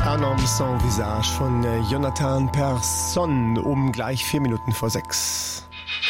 Un homme sans visage von Jonathan Persson um gleich 4 Minuten vor 6.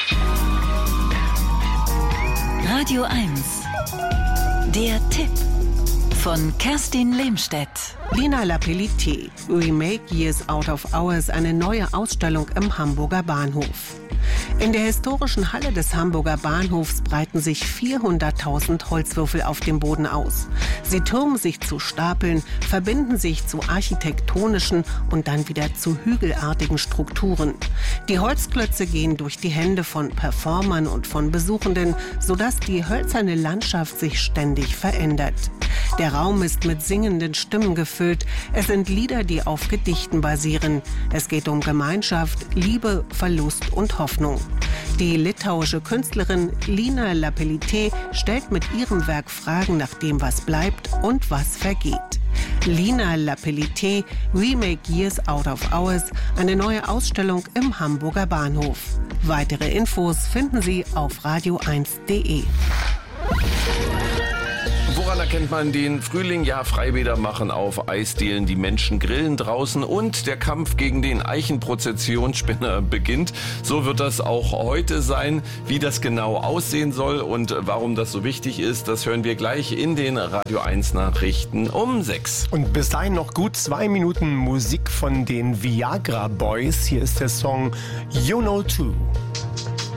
Radio 1. Der Tipp von Kerstin Lehmstedt. Lina Lapellité, We Make Years Out of Hours, eine neue Ausstellung im Hamburger Bahnhof. In der historischen Halle des Hamburger Bahnhofs breiten sich 400.000 Holzwürfel auf dem Boden aus. Sie türmen sich zu Stapeln, verbinden sich zu architektonischen und dann wieder zu hügelartigen Strukturen. Die Holzklötze gehen durch die Hände von Performern und von Besuchenden, sodass die hölzerne Landschaft sich ständig verändert. Der Raum ist mit singenden Stimmen gefüllt. Es sind Lieder, die auf Gedichten basieren. Es geht um Gemeinschaft, Liebe, Verlust und Hoffnung. Die litauische Künstlerin Lina Lapellité stellt mit ihrem Werk Fragen nach dem, was bleibt und was vergeht. Lina Lapellité, We Make Years Out of Hours, eine neue Ausstellung im Hamburger Bahnhof. Weitere Infos finden Sie auf radio1.de. Woran erkennt man den Frühling? Ja, Freibäder machen auf, Eisdielen, die Menschen grillen draußen und der Kampf gegen den Eichenprozessionsspinner beginnt. So wird das auch heute sein. Wie das genau aussehen soll und warum das so wichtig ist, das hören wir gleich in den Radio 1 Nachrichten um 6. Und bis dahin noch gut 2 Minuten Musik von den Viagra Boys. Hier ist der Song You Know Too.